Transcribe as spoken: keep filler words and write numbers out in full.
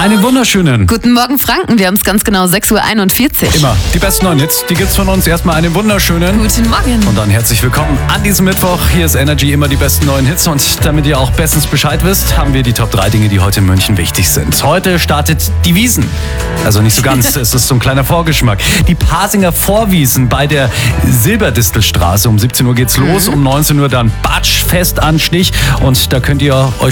Einen wunderschönen. Guten Morgen Franken, wir haben es ganz genau sechs Uhr einundvierzig. Immer die besten neuen Hits, die gibt's von uns. Erstmal einen wunderschönen. Guten Morgen. Und dann herzlich willkommen an diesem Mittwoch. Hier ist Energy, immer die besten neuen Hits. Und damit ihr auch bestens Bescheid wisst, haben wir die Top drei Dinge, die heute in München wichtig sind. Heute startet die Wiesn. Also nicht so ganz, es ist so ein kleiner Vorgeschmack. Die Pasinger Vorwiesen bei der Silberdistelstraße. Um siebzehn Uhr geht's los, um neunzehn Uhr dann Batsch, Fest an Stich. Und da könnt ihr euch